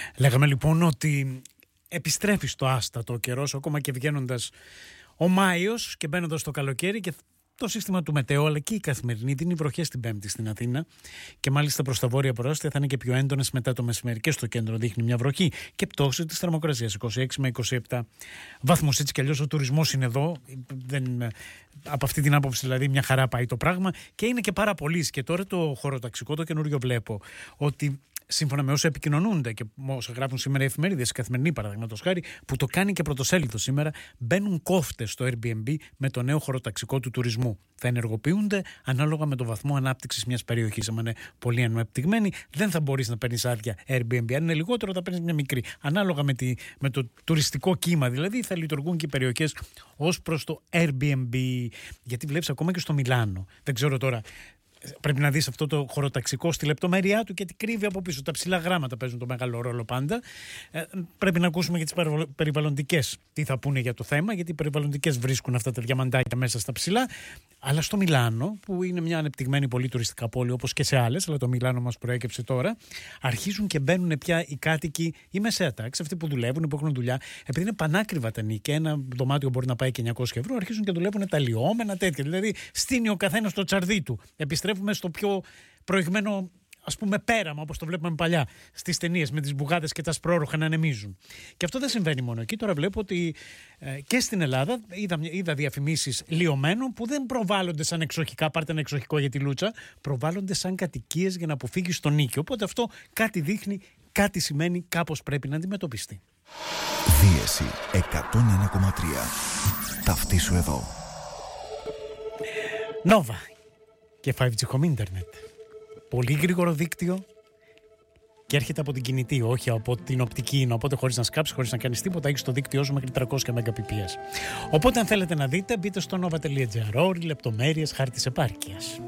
Λέγαμε λοιπόν ότι επιστρέφει στο άστατο ο καιρός, ακόμα και βγαίνοντας ο Μάιος και μπαίνοντας στο καλοκαίρι, και το σύστημα του μετεώ αλλά και η καθημερινή δίνει βροχές την Πέμπτη στην Αθήνα, και μάλιστα προς τα βόρεια προάστια θα είναι και πιο έντονες μετά το μεσημέρι, και στο κέντρο δείχνει μια βροχή και πτώση της θερμοκρασίας 26 με 27 βαθμούς. Έτσι κι αλλιώς ο τουρισμός είναι εδώ, από αυτή την άποψη δηλαδή μια χαρά πάει το πράγμα, και είναι και πάρα πολλοί. Και τώρα το χωροταξικό το καινούριο βλέπω ότι σύμφωνα με όσα επικοινωνούνται και όσα γράφουν σήμερα οι εφημερίδες, η Καθημερινή παραδείγματος χάρη, που το κάνει και πρωτοσέλιδο σήμερα, μπαίνουν κόφτες στο Airbnb με το νέο χωροταξικό του τουρισμού. Θα ενεργοποιούνται ανάλογα με το βαθμό ανάπτυξης μιας περιοχής. Αν είναι πολύ ανεπτυγμένη, δεν θα μπορείς να παίρνεις άδεια Airbnb. Αν είναι λιγότερο, θα παίρνεις μια μικρή. Ανάλογα με το τουριστικό κύμα, δηλαδή, θα λειτουργούν και οι περιοχές ως προς το Airbnb. Γιατί βλέπεις ακόμα και στο Μιλάνο. Δεν ξέρω τώρα. Πρέπει να δεις αυτό το χωροταξικό στη λεπτομέρειά του και τι κρύβει από πίσω. Τα ψηλά γράμματα παίζουν το μεγάλο ρόλο πάντα. Πρέπει να ακούσουμε και τις περιβαλλοντικές τι θα πούνε για το θέμα, γιατί οι περιβαλλοντικές βρίσκουν αυτά τα διαμαντάκια μέσα στα ψηλά. Αλλά στο Μιλάνο, που είναι μια ανεπτυγμένη πολύ τουριστικά πόλη όπως και σε άλλες, αλλά το Μιλάνο μας προέκυψε τώρα, αρχίζουν και μπαίνουν πια οι κάτοικοι, η μεσαία τάξη, αυτοί που δουλεύουν, που έχουν δουλειά, επειδή είναι πανάκριβα τα νίκια, ένα δωμάτιο μπορεί να πάει και 900 ευρώ, αρχίζουν και δουλεύουν τα λιώμενα τέτοια. Δηλαδή, στείνει ο καθένας το τσαρδί του. Επιστρέφουμε στο πιο προηγμένο, ας πούμε, πέραμα, όπως το βλέπουμε παλιά στις ταινίες, με τις μπουγάδες και τα σπρόροχα να ανεμίζουν. Και αυτό δεν συμβαίνει μόνο εκεί. Τώρα βλέπω ότι και στην Ελλάδα είδα διαφημίσεις λιωμένων που δεν προβάλλονται σαν εξοχικά, πάρτε ένα εξοχικό για τη λούτσα, προβάλλονται σαν κατοικίες για να αποφύγεις τον νίκη. Οπότε αυτό κάτι δείχνει, κάτι σημαίνει, κάπως πρέπει να αντιμετωπιστεί. Δίεση 101,3. Ταυτίσου εδώ. Nova και 5G Home Internet. Πολύ γρήγορο δίκτυο και έρχεται από την κινητή, όχι από την οπτική. Οπότε χωρίς να σκάψεις, χωρίς να κάνεις τίποτα, έχεις το δίκτυό σου μέχρι 300 Mbps. Οπότε αν θέλετε να δείτε, μπείτε στο nova.gr. Όροι, λεπτομέρειες, χάρτης επάρκειας.